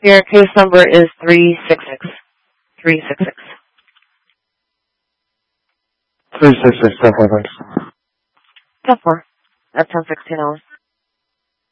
Your case number is 366. 366. 366, 10-4, thanks. 10-4. That's $10.16.